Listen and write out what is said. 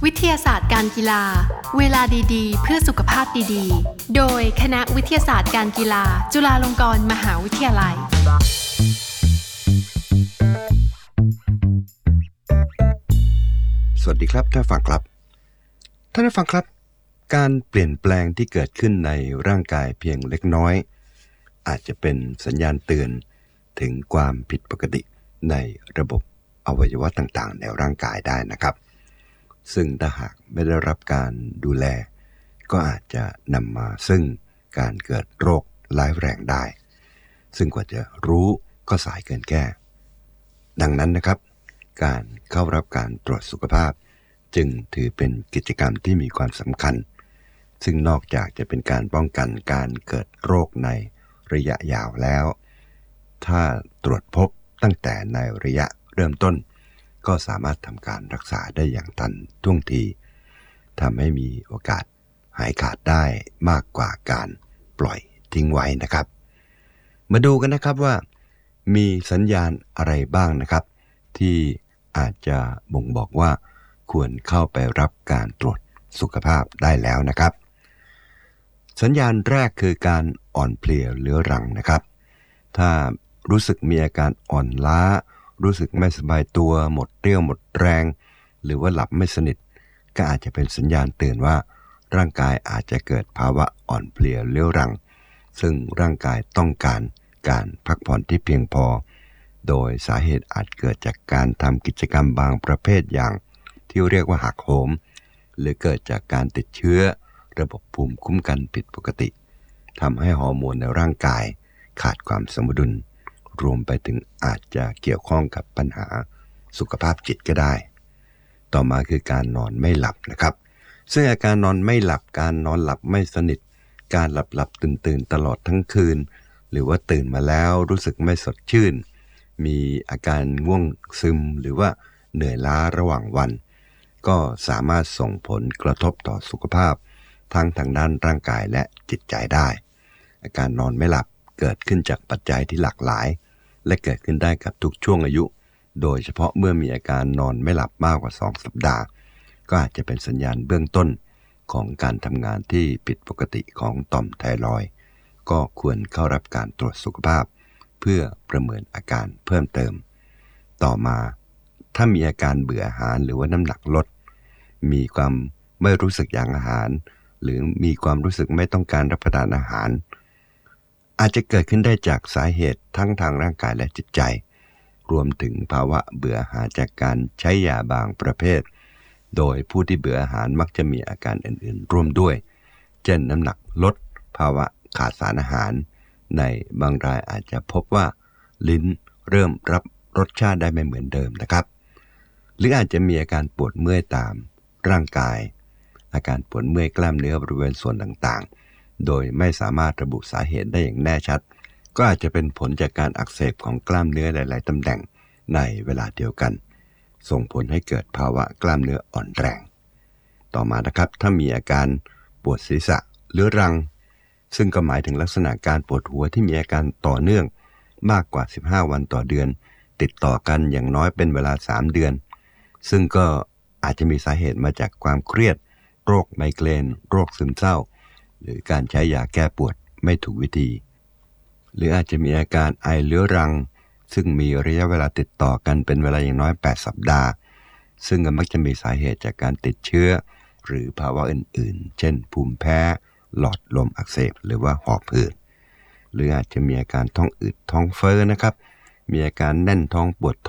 วิทยาศาสตร์การกีฬาเวลาดีๆเพื่อสุขภาพดีๆโดยคณะวิทยาศาสตร์การกีฬาจุฬาลงกรณ์มหาวิทยาลัยสวัสดีครับท่านผู้ฟังครับการเปลี่ยนแปลงที่เกิดขึ้นในร่างกายเพียงเล็กน้อยอาจจะเป็นสัญญาณเตือนถึงความผิดปกติในระบบอวัยวะต่างๆในร่างกายได้นะครับซึ่งถ้าหากไม่ได้รับการดูแลก็อาจจะนำมาซึ่งการเกิดโรคร้ายแรงได้ซึ่งกว่าจะรู้ก็สายเกินแก้ดังนั้นนะครับการเข้ารับการตรวจสุขภาพจึงถือเป็นกิจกรรมที่มีความสำคัญซึ่งนอกจากจะเป็นการป้องกันการเกิดโรคในระยะยาวแล้วถ้าตรวจพบตั้งแต่ในระยะเริ่มต้นก็สามารถทำการรักษาได้อย่างทันท่วงทีทำให้มีโอกาสหายขาดได้มากกว่าการปล่อยทิ้งไว้นะครับมาดูกันนะครับว่ามีสัญญาณอะไรบ้างนะครับที่อาจจะบ่งบอกว่าควรเข้าไปรับการตรวจสุขภาพได้แล้วนะครับสัญญาณแรกคือการอ่อนเพลียเรื้อรังนะครับถ้ารู้สึกมีอาการอ่อนล้ารู้สึกไม่สบายตัวหมดเรี่ยวหมดแรงหรือว่าหลับไม่สนิทก็อาจจะเป็นสัญญาณเตือนว่าร่างกายอาจจะเกิดภาวะอ่อนเพลียเรื้อรังซึ่งร่างกายต้องการการพักผ่อนที่เพียงพอโดยสาเหตุอาจเกิดจากการทำกิจกรรมบางประเภทอย่างที่เรียกว่าหักโหมหรือเกิดจากการติดเชื้อระบบภูมิคุ้มกันผิดปกติทำให้ฮอร์โมนในร่างกายขาดความสมดุลรวมไปถึงอาจจะเกี่ยวข้องกับปัญหาสุขภาพจิตก็ได้ต่อมาคือการนอนไม่หลับนะครับซึ่งอาการนอนไม่หลับการนอนหลับไม่สนิทการหลับตื่นตลอดทั้งคืนหรือว่าตื่นมาแล้วรู้สึกไม่สดชื่นมีอาการง่วงซึมหรือว่าเหนื่อยล้าระหว่างวันก็สามารถส่งผลกระทบต่อสุขภาพทั้งทางด้านร่างกายและจิตใจได้อาการนอนไม่หลับเกิดขึ้นจากปัจจัยที่หลากหลายและเกิดขึ้นได้กับทุกช่วงอายุโดยเฉพาะเมื่อมีอาการนอนไม่หลับมากกว่า2 สัปดาห์ก็อาจจะเป็นสัญญาณเบื้องต้นของการทำงานที่ผิดปกติของต่อมไทรอยด์ก็ควรเข้ารับการตรวจสุขภาพเพื่อประเมินอาการเพิ่มเติมต่อมาถ้ามีอาการเบื่ออาหารหรือว่าน้ำหนักลดมีความไม่รู้สึกอยากอาหารหรือมีความรู้สึกไม่ต้องการรับประทานอาหารอาจจะเกิดขึ้นได้จากสาเหตุทั้งทางร่างกายและจิตใจรวมถึงภาวะเบื่ออาหารจากการใช้ยาบางประเภทโดยผู้ที่เบื่ออาหารมักจะมีอาการอื่นๆร่วมด้วยเช่นน้ำหนักลดภาวะขาดสารอาหารในบางรายอาจจะพบว่าลิ้นเริ่มรับรสชาติได้ไม่เหมือนเดิมนะครับหรืออาจจะมีอาการปวดเมื่อยตามร่างกายอาการปวดเมื่อยกล้ามเนื้อบริเวณส่วนต่างๆโดยไม่สามารถระบุสาเหตุได้อย่างแน่ชัดก็อาจจะเป็นผลจากการอักเสบของกล้ามเนื้อหลายๆตำแหน่งในเวลาเดียวกันส่งผลให้เกิดภาวะกล้ามเนื้ออ่อนแรงต่อมานะครับถ้ามีอาการปวดศีรษะเรื้อรังซึ่งก็หมายถึงลักษณะการปวดหัวที่มีอาการต่อเนื่องมากกว่า15 วันต่อเดือนติดต่อกันอย่างน้อยเป็นเวลา3 เดือนซึ่งก็อาจจะมีสาเหตุมาจากความเครียดโรคไมเกรนโรคซึมเศร้าหรือการใช้ยาแก้ปวดไม่ถูกวิธีหรืออาจจะมีอาการไอเรื้อรังซึ่งมีระยะเวลาติดต่อกันเป็นเวลาอย่างน้อย8 สัปดาห์ซึ่งก็มักจะมีสาเหตุจากการติดเชื้อหรือภาวะอื่นๆเช่นภูมิแพ้หลอดลมอักเสบหรือว่าหอบหืดหรืออาจจะมีอาการท้องอืดท้องเฟ้อนะครับมีอาการแน่นท้องปวด